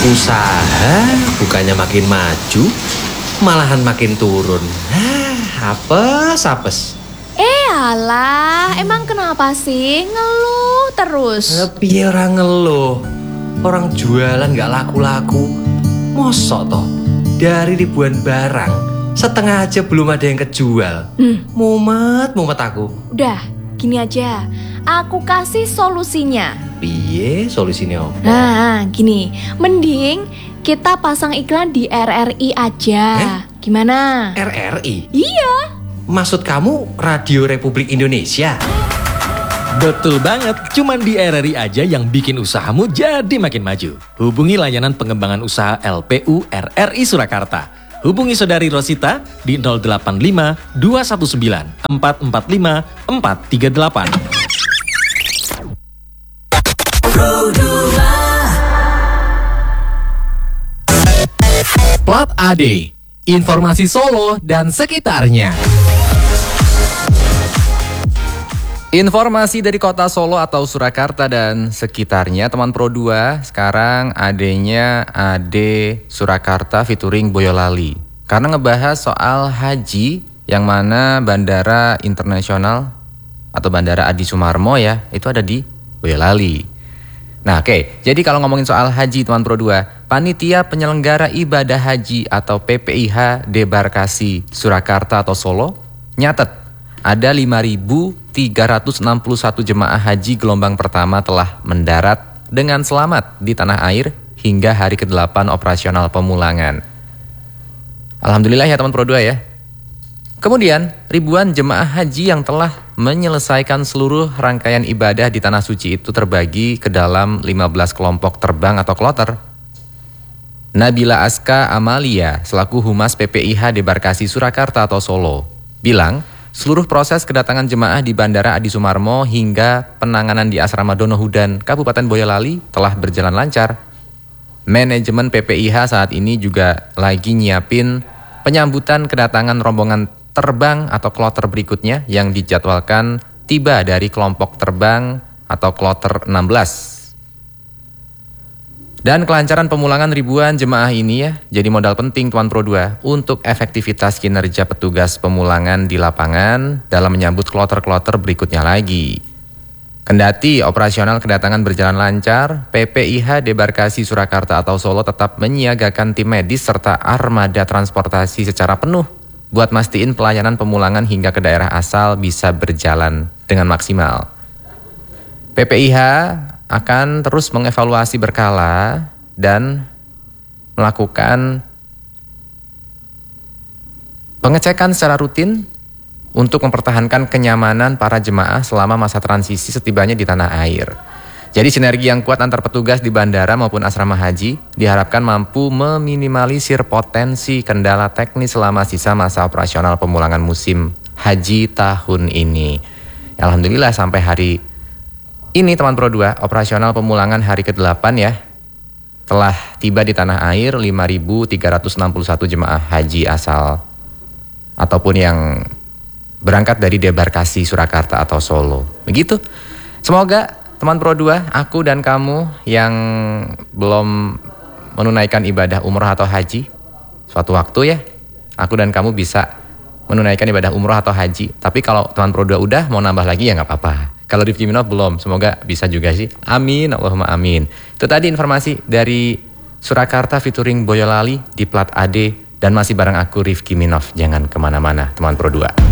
Usaha bukannya makin maju, malahan makin turun. Apes. Alah, emang kenapa sih ngeluh terus? Piye orang ngeluh? Orang jualan gak laku-laku. Mosok toh, dari ribuan barang, setengah aja belum ada yang kejual. Mumet aku. Udah, gini aja. Aku kasih solusinya. Piye solusinya apa? Nah, gini. Mending kita pasang iklan di RRI aja. Gimana? RRI? Iya. Maksud kamu Radio Republik Indonesia? Betul banget, cuman di RRI aja yang bikin usahamu jadi makin maju. Hubungi layanan pengembangan usaha LPU RRI Surakarta. Hubungi Saudari Rosita di 085 219 445 438. Plat AD, informasi Solo dan sekitarnya. Informasi dari kota Solo atau Surakarta dan sekitarnya, teman Pro 2, sekarang AD-nya AD Surakarta featuring Boyolali. Karena ngebahas soal haji yang mana bandara internasional atau bandara Adi Sumarmo ya, itu ada di Boyolali. Nah oke, jadi kalau ngomongin soal haji teman Pro 2, Panitia Penyelenggara Ibadah Haji atau PPIH Debarkasi Surakarta atau Solo nyatet ada 5.361 jemaah haji gelombang pertama telah mendarat dengan selamat di tanah air hingga hari ke-8 operasional pemulangan. Alhamdulillah ya teman Pro 2 ya. Kemudian ribuan jemaah haji yang telah menyelesaikan seluruh rangkaian ibadah di Tanah Suci itu terbagi ke dalam 15 kelompok terbang atau kloter. Nabila Aska Amalia selaku Humas PPIH Debarkasi Surakarta atau Solo bilang seluruh proses kedatangan jemaah di Bandara Adi Sumarmo hingga penanganan di Asrama Donohudan Kabupaten Boyolali telah berjalan lancar. Manajemen PPIH saat ini juga lagi nyiapin penyambutan kedatangan rombongan terbang atau kloter berikutnya yang dijadwalkan tiba dari kelompok terbang atau kloter 16. Dan kelancaran pemulangan ribuan jemaah ini ya jadi modal penting Tuan Pro 2 untuk efektivitas kinerja petugas pemulangan di lapangan dalam menyambut kloter-kloter berikutnya lagi. Kendati operasional kedatangan berjalan lancar, PPIH Debarkasi Surakarta atau Solo tetap menyiagakan tim medis serta armada transportasi secara penuh buat mastiin pelayanan pemulangan hingga ke daerah asal bisa berjalan dengan maksimal. PPIH akan terus mengevaluasi berkala dan melakukan pengecekan secara rutin untuk mempertahankan kenyamanan para jemaah selama masa transisi setibanya di tanah air. Jadi sinergi yang kuat antar petugas di bandara maupun asrama haji diharapkan mampu meminimalisir potensi kendala teknis selama sisa masa operasional pemulangan musim haji tahun ini. Alhamdulillah sampai hari ini teman Pro 2, operasional pemulangan hari ke-8 ya, telah tiba di tanah air 5.361 jemaah haji asal ataupun yang berangkat dari Debarkasi Surakarta atau Solo. Begitu. Semoga teman Pro 2, aku dan kamu yang belum menunaikan ibadah umroh atau haji, suatu waktu ya, aku dan kamu bisa menunaikan ibadah umroh atau haji. Tapi kalau teman Pro 2 udah mau nambah lagi ya nggak apa-apa. Kalau Rifki Minov belum, semoga bisa juga sih. Amin, Allahumma amin. Itu tadi informasi dari Surakarta featuring Boyolali di plat AD dan masih bareng aku Rifki Minov. Jangan kemana-mana teman Pro 2.